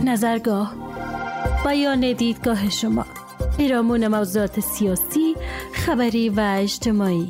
نظرگاه، بیان دیدگاه شما، پیرامون موضوعات سیاسی، خبری و اجتماعی.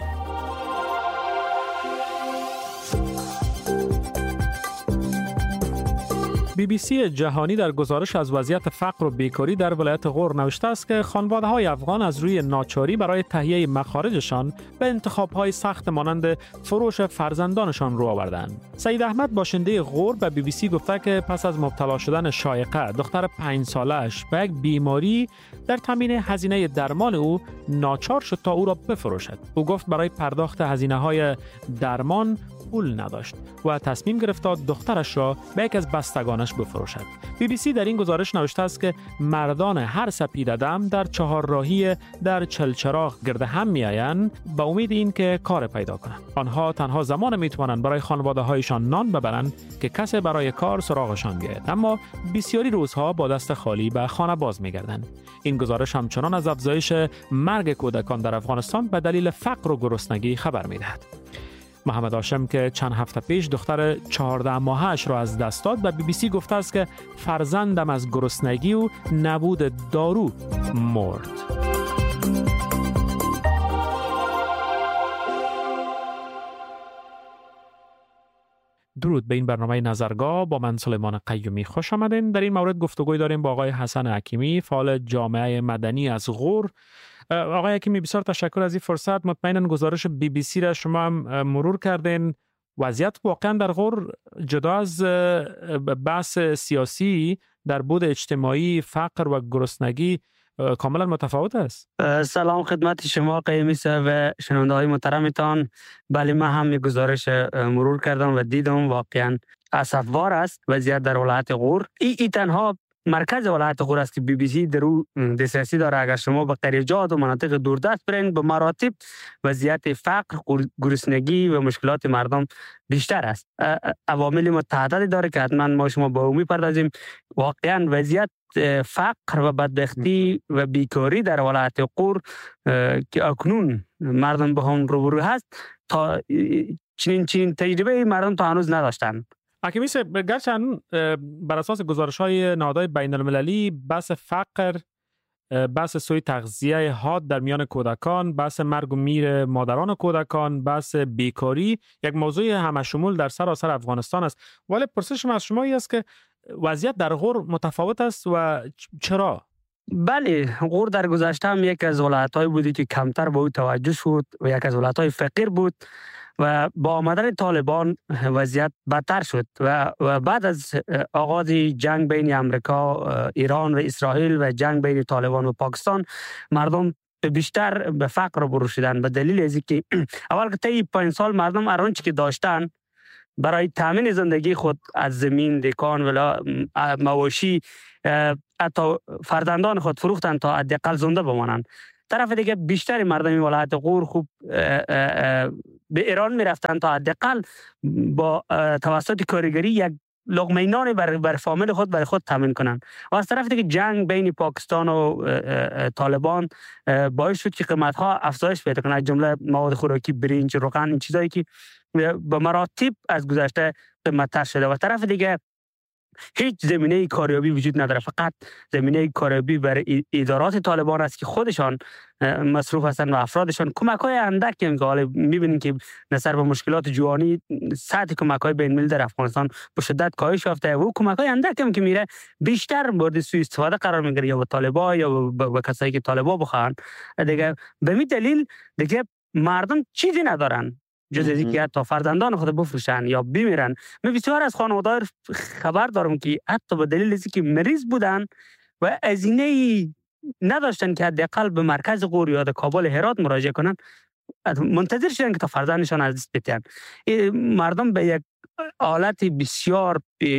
BBC جهانی در گزارش از وضعیت فقر و بیکاری در ولایت غور نوشته است که خانواده‌های افغان از روی ناچاری برای تهیه مخارجشان به انتخاب‌های سخت مانند فروش فرزندانشان رو آوردند. سعید احمد باشنده غور به BBC گفته که پس از مبتلا شدن شایقه دختر 5 سالش به یک بیماری در تامین هزینه درمان او ناچار شد تا او را بفروشد. او گفت برای پرداخت هزینه‌های درمان پول نداشت و تصمیم گرفت تا دخترش را به یک از بستگانش بفروشد. BBC در این گزارش نوشته است که مردان هر سپیده‌دم در چهارراهی در چلچراغ گرد هم می‌آیند به امید این که کار پیدا کنند. آنها تنها زمان می‌توانند برای خانواده‌هایشان نان ببرند که کسی برای کار سراغشان بیاید، اما بسیاری روزها با دست خالی به خانه باز می‌گردند. این گزارش همچنان از افزایش مرگ کودکان در افغانستان به دلیل فقر و گرسنگی خبر می‌دهد. محمد هاشم که چند هفته پیش دختر 14 ماهش را از دست داد به BBC گفته است که فرزندم از گرسنگی و نبود دارو مرد. درود به این برنامه نظرگاه. با من سلیمان قیومی خوش آمدین. در این مورد گفتگوی داریم با آقای حسن حکیمی، فعال جامعه مدنی از غور. آقای حکیمی، بسیار تشکر از این فرصت. مطمئناً گزارش BBC را شما هم مرور کردین. وضعیت واقعا در غور جدا از بحث سیاسی در بود اجتماعی، فقر و گرسنگی کاملا متفاوت است. سلام خدمت شما قیومی صاحب و شنونده های محترمتان. بله، من هم گزارش مرور کردم و دیدم واقعا اسفبار است وضعیت در ولایت غور. این تنها مرکز ولایت غور است که BBC در او دسترسی داره. اگر شما به قریجات و مناطق دوردست برین، به مراتب وضعیت فقر، گرسنگی و مشکلات مردم بیشتر است. عوامل متعددی داره که حتما ما شما با او میپردازیم. واقعا وضعیت فقر و بدبختی و بیکاری در ولایت غور که اکنون مردم به هم روبرو هست، تا چنین تجربه مردم تا هنوز نداشتن. حکیمی صاحب، گرچند بر اساس گزارش‌های نهادهای بین‌المللی بحث فقر، بحث سوء تغذیه حاد در میان کودکان، بحث مرگ و میر مادران کودکان، بحث بیکاری یک موضوع همشمول در سراسر افغانستان است، ولی پرسشم از شما این است که وضعیت در غور متفاوت است و چرا؟ بله، غور در گذشته هم یک از ولایت‌های بودی که کمتر به او توجه شد و یک از ولایت‌های فقیر بود و با آمدن طالبان وضعیت بدتر شد و بعد از آغاز جنگ بین امریکا، ایران و اسرائیل و جنگ بین طالبان و پاکستان، مردم بیشتر به فقر روبرو شدن به دلیل از اینکه اول که طی 5 سال مردم هر آنچه که داشتن برای تامین زندگی خود از زمین، دکان و مواشی، حتی فرزندان خود فروختن تا حداقل زنده بمانند. طرف دیگه بیشتر مردم ولایت غور خوب به ایران میرفتن تا حداقل با توسط کارگری یک لقمه نان بر فامیل خود برای خود تامین کنن. و از طرف دیگه جنگ بین پاکستان و طالبان باعث شد که قیمت ها افزایش پیدا کنه، از جمله مواد خوراکی، برنج، روغن، این چیزایی که به مراتب از گذشته قیمت‌تر شده. و طرف دیگه هیچ زمینه کاریابی وجود نداره، فقط زمینه کاریابی برای ادارات طالبان است که خودشان مصروف هستند و افرادشان کمک‌های اندکی هم که حالا می‌بینید که نظر به مشکلات جوانی، سطح کمک‌های بین‌المللی در افغانستان به شدت کاهش یافته و کمک‌های اندکی هم که میره بیشتر مورد سوء استفاده قرار می‌گیره، یا به طالبان یا به کسایی که طالبان بخوان دیگه. به این دلیل دیگه مردم چیزی ندارن جز از اینکه حتی فرزندان خود بفروشن یا بمیرن. من بسیار از خانواده‌ها خبر دارم که حتی به دلیل اینکه مریض بودن و هزینه نداشتن که حداقل به مرکز غور یا کابل هرات مراجعه کنن، منتظر شدن که تا فرزندشان از دست بدن. مردم به یک حالت بسیار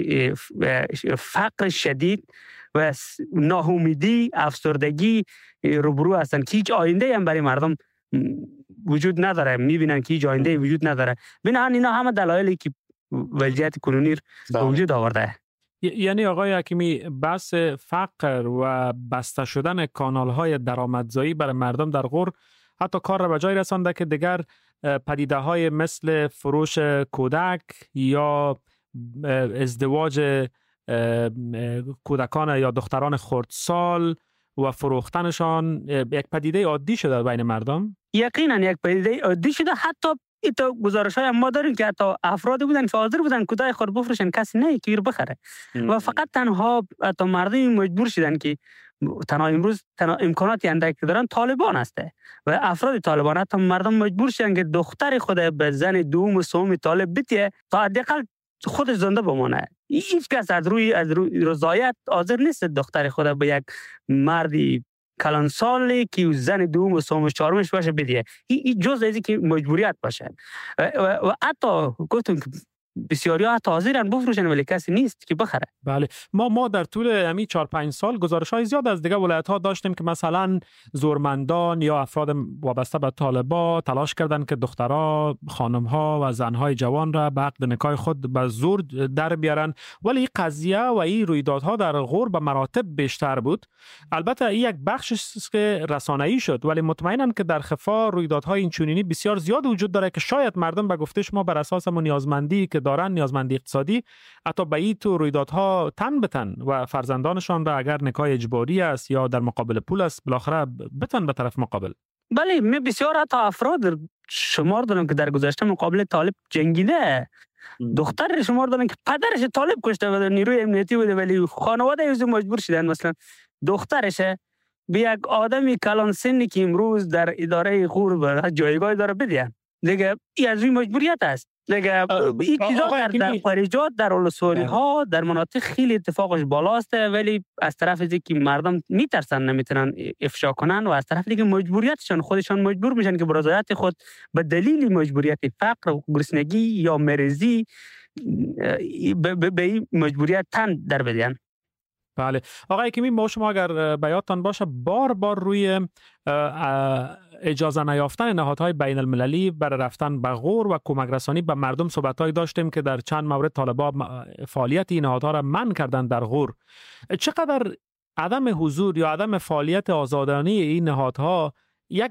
فقر شدید و ناامیدی، افسردگی روبرو هستن که هیچ آینده هم برای مردم وجود نداره. میبینن که هیچ آینده وجود نداره. بنابراین اینا همه دلایلی که وضعیت کنونی وجود آورده. یعنی آقای حکیمی، بحث فقر و بسته شدن کانال‌های درآمدزایی برای مردم در غور حتی کار را به جای رسانده که دیگر پدیده‌های مثل فروش کودک یا ازدواج کودکان یا دختران خردسال و فروختنشان یک پدیده عادی شده بین مردم؟ یقینا یک پدیده عادی شده. حتی ایتا گزارش‌های ما داریم که حتی افرادی بودن که حاضر بودن کودک خود بفروشن، کسی نه که بخره و فقط تنها حتی مردم مجبور شدن که تنها امروز تنها امکاناتی اندک دارن طالبان هسته و افراد طالبان حتی مردم مجبور شدن که دختر خود به زن دوم و سوم طالب بتیه تا حداقل خودش زنده بمانه. هیچ کس از روی رضایت حاضر نیست دختر خود به یک مردی کلان سالی که زن دوم و سوم و چهارمش باشه بدیه. این جز ازی که مجبوریت باشه و حتی گفتم که بسیاری ها حاضرن بفروشن ولی کسی نیست که بخره. بله، ما در طول همین 4-5 سال گزارش‌های زیاد از دیگه ولایت‌ها داشتیم که مثلا زورمندان یا افراد وابسته به طالبان تلاش کردند که دخترها، خانم‌ها و زن‌های جوان را به عقد نکاح خود به زور در بیارن، ولی این قضیه و این رویدادها در غور به مراتب بیشتر بود. البته این یک بخشی است که رسانه‌ای شد، ولی مطمئنم که در خفا رویدادهای اینچنینی بسیار زیاد وجود داره که شاید مردم به گفته شما بر اساس نیازمندی که دارن، نیازمندی اقتصادی، حتی به این تو رویدادها تن بتن و فرزندانشان را اگر نکاح اجباری است یا در مقابل پول است بالاخره بتن به طرف مقابل. بله، می بسیار حتی افراد شمار دارم که در گذشته مقابل طالب جنگیده. دختر شمار دارن که پدرش طالب کشته و نیروی امنیتی بوده ولی خانواده از مجبور شدن مثلا دخترش به یک آدمی کلان سنی که امروز در اداره غور و جایگاه داره بدین دیگه. این از این مجبوریت است دیگه. این چیزا در خارجات، در ولسوالی ها، در مناطق خیلی اتفاقش بالاست ولی از طرف دیگه که مردم میترسن نمیتونن افشا کنن و از طرف دیگه مجبوریتشان خودشان مجبور میشن که به رضایت خود به دلیل مجبوریت فقر و گرسنگی یا مریضی به این مجبوریت تن در بدین. بله آقای حکیمی، ما شما اگر به یادتان باشه بار روی اجازه نیافتن نهادهای بین المللی برای رفتن به غور و کمک رسانی به مردم صحبت‌های داشتیم که در چند مورد طالبان فعالیت این نهادها را منع کردن در غور. چقدر عدم حضور یا عدم فعالیت آزادانه این نهادها یک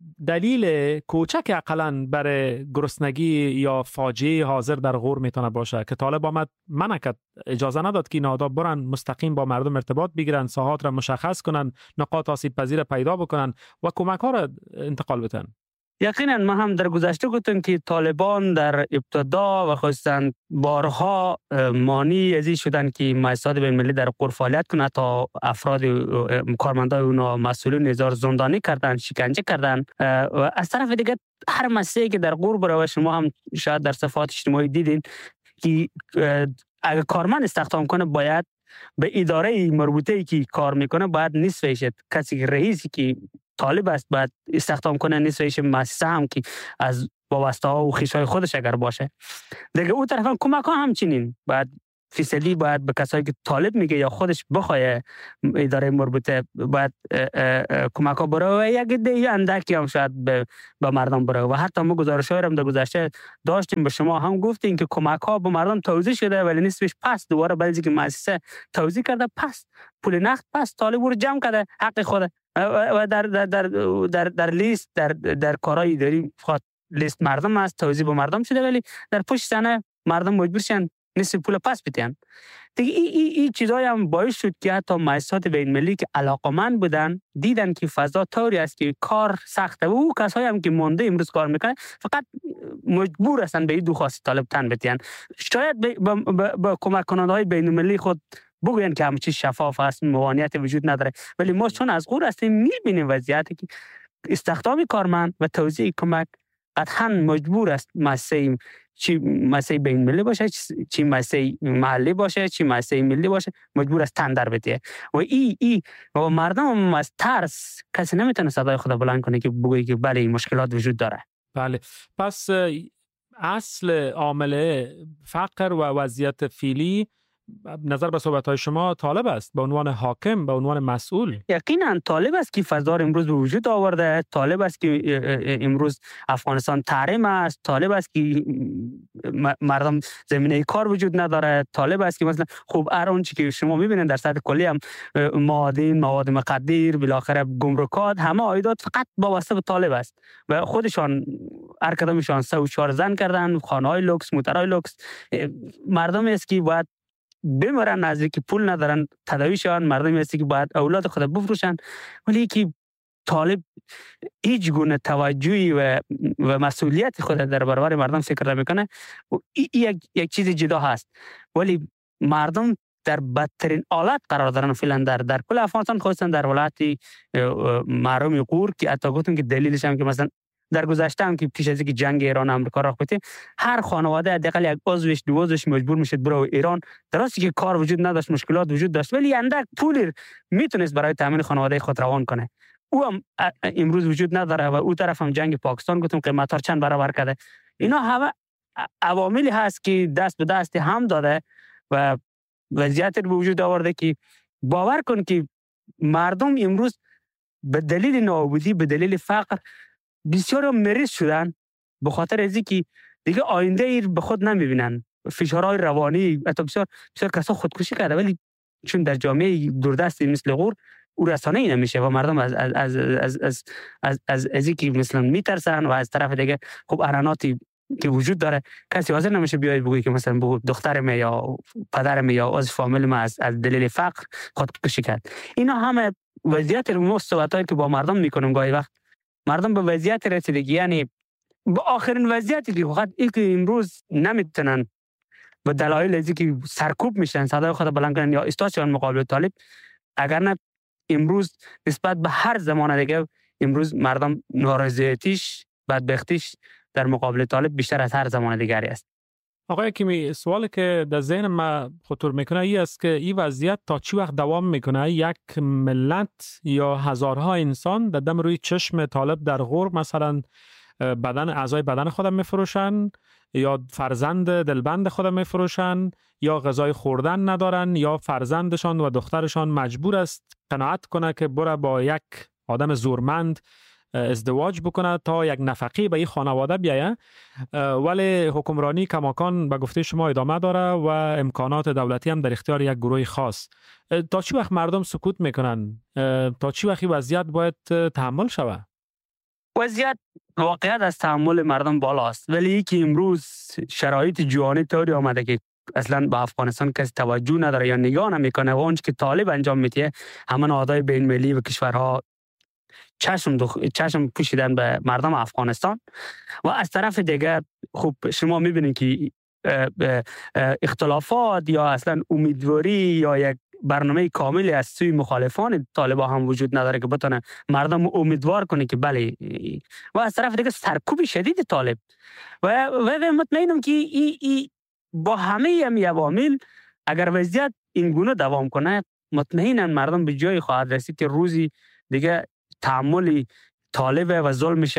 دلیل کوچک اقلن برای گرسنگی یا فاجعه حاضر در غور میتونه باشه که طالب آمد منع کرد، اجازه نداد که نهادها برن مستقیم با مردم ارتباط بگیرن، ساحات را مشخص کنن، نقاط آسیب پذیر پیدا بکنن و کمک ها را انتقال بدن؟ یقینا ما هم در گذشته گفتیم که طالبان در ابتدا و خصوصا بارها مانی ازی شدن که مؤسسات بین المللی در غور فعالیت کنه تا افراد کارمندای اونا مسئولین نظار زندانی کردن، شکنجه کردن و از طرف دیگه هر مسئله که در غور بره و شما هم شاید در صفحات اجتماعی دیدین که اگر کارمند استخدام کنه باید به اداره مربوطه‌ای که کار میکنه باید نصفش، کسی که رئیسی که طالب است باید استخدام کنه، نصفش مؤسسه هم که از وابسته ها و خویشای خودش اگر باشه دیگه. اون طرف هم کمک ها همچنین باید فیصدی باید به کسایی که طالب میگه یا خودش بخواه اداره مربوطه باید کمک ها بره و یک عده اندکی هم شاید به مردم بره و حتی ما گزارش‌های هم در گذشته داشتیم، به شما هم گفتیم که کمک ها به مردم توزیع شده ولی نصفش پس دوباره بعد از اینکه مؤسسه توزیع کرده پس پول نقد پس طالب رو جمع کرده حق خود و در لیست در کارهای اداری لیست مردم است، توزیع به مردم شده ولی در پشت صحنه مردم مجبور شدن نصف پول پس بدن دیگه. این چیزایی هم باعث شد که حتی مؤسسات بین المللی که علاقمند بودن دیدن که فضا طوری است که کار سخته و او کسایی هم که مونده امروز کار میکنن فقط مجبور هستن به این درخواست طالب تن بدن. شاید به کمک کننده های بین المللی خود بگوین که همه چیز شفاف است، موانعیت وجود نداره، ولی ما چون از غور هستیم میبینیم وضعیتی که استخدام کارمند و توزیع کمک قطعاً مجبور است مؤسسه، چی مؤسسه بین المللی باشه، چی مؤسسه محلی باشه، چی مؤسسه ملی باشه، مجبور است تن در بده و و مردم از ترس کسی نمیتونه صدای خود بلند کنه که بگه که بله این مشکلات وجود داره. بله، پس اصل عامل فقر و وضعیت فعلی نظر به صحبت‌های شما طالب است به عنوان حاکم، به عنوان مسئول. یقینا طالب است که فضا امروز به وجود آورده، طالب است که امروز افغانستان تحریم است، طالب است که مردم زمینه کار وجود نداره، طالب است که مثلا خوب هر اون چیزی که شما می‌بینید در سطح کلی هم معادن، مواد مقدر، بالاخره گمرکات، همه عایدات فقط وابسته به طالب است و خودشان هر کدامشان 3 و 4 زن کردن، خانه‌های لوکس، موترهای لوکس. مردم است که باید بمیرن، از اینکه پول ندارن تداوی شون، مردمی هستی که باید اولاد خود بفروشن. ولی که طالب هیچ گونه توجهی و مسئولیت خود در برابر مردم فکر نمیکنه. یک چیز جدا هست، ولی مردم در بدترین حالت قرار دارن فعلا در کل افغانستان، خصوصا در ولایت محروم غور که حتی گفتم که دلیلش هم که مثلا در گذشته هم که پیش از اینکه جنگ ایران و آمریکا رخ بده، هر خانواده حداقل یک عضوش دو عضوش مجبور میشد بره ایران. درسته که کار وجود نداشت، مشکلات وجود داشت، ولی اندک پول میتونست برای تامین خانواده خود روان کنه. او هم امروز وجود نداره و او طرف هم جنگ پاکستان گفتم قیمت‌ها چند برابر کرده. اینا همه عواملی هست که دست به دست هم داده و وضعیت به وجود آورده که باور کن که مردم امروز به دلیل نابودی، به دلیل فقر بسیار مریض شدن، به خاطر از اینکه دیگه آینده ای به خود نمیبینن. فشارهای روانی، حتی بسیار کسا خودکشی کرده، ولی چون در جامعه دوردستی مثل غور او رسانه‌ای نمیشه و مردم از اینکه مثلا میترسن و از طرف دیگه خب اراناتی که وجود داره، کسی حاضر نمیشه بیاید بگویی که مثلا بگو دخترم یا پدرم یا از فامیل ما از دلیل فقر خودکشی کرد. اینا همه وضعیت مصیبتایی که با مردم میکنیم. گاهی وقت مردم به وضعیت رسیدگی، یعنی به آخرین وضعیتی که فقط این که امروز نمیتونن به دلایل از اینکه سرکوب میشن صدای خود بلند کنن یا ایستادن مقابل طالب، اگر نه امروز نسبت به هر زمان دیگه امروز مردم نارضایتیش، بدبختیش در مقابل طالب بیشتر از هر زمان دیگری است. آقای حکیمی، سوالی که در ذهن ما خطور میکنه ای است که این وضعیت تا چی وقت دوام میکنه؟ یک ملت یا هزارها انسان در دم روی چشم طالب در غور مثلا اعضای بدن خودم میفروشن، یا فرزند دلبند خودم میفروشن، یا غذای خوردن ندارن، یا فرزندشان و دخترشان مجبور است قناعت کنه که بره با یک آدم زورمند ازدواج بکنه تا یک نفقی به این خانواده بیایه. ولی حکمرانی کماکان به گفته شما ادامه داره و امکانات دولتی هم در اختیار یک گروه خاص. تا چی وقت مردم سکوت میکنن؟ تا چی وقت وضعیت باید تحمل شود؟ وضعیت واقعیت از تحمل مردم بالاست، ولی که امروز شرایط جهانی طوری آمده که اصلا با افغانستان کسی توجه نداره یا نگاه نمیکنه و اونچه که طالب انجام میده همه نهادهای بین المللی و کشورها چشم پوشیدن به مردم افغانستان. و از طرف دیگر خب شما میبینید که اختلافات یا اصلا امیدواری یا یک برنامه کاملی از سوی مخالفان طالبان هم وجود نداره که بتونه مردم امیدوار کنه که بله. و از طرف دیگر سرکوب شدید طالب و مطمئنم که با همه هم عوامل اگر وضعیت این گونه دوام کنه مطمئنا مردم به جای خواهد رسید که روزی دیگه تحمل طالب و ظلمش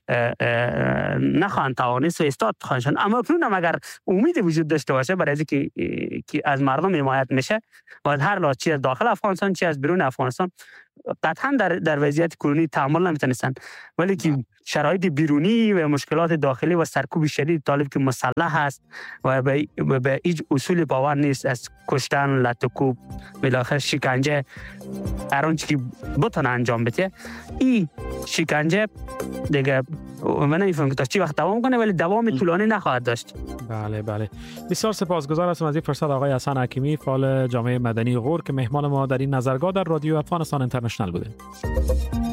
نخواهند توانست و استاد خواهند. اما اکنون هم اگر امید وجود داشته باشه برای از که از مردم حمایت میشه و هر لحاظ چی از داخل افغانستان چی از بیرون افغانستان قطعا در وضعیت کنونی تحمل نمیتونستن، ولی که شرایط بیرونی و مشکلات داخلی و سرکوب شدید طالب که مسلح است و به هیچ اصول باور نیست از کشتن، لطکوب، بالاخره شکنجه، هر آنچه که بتونه انجام بده، این شکنجه دیگه من نمیفهمم که تا چی وقت دوام کنه، ولی دوام طولانی نخواهد داشت. بله. بسیار سپاسگزار هستم از این فرصت آقای حسن حکیمی، فعال جامعه مدنی غور که مهمان ما در این نظرگاه در رادیو افغانستان اینترنشنال بودید.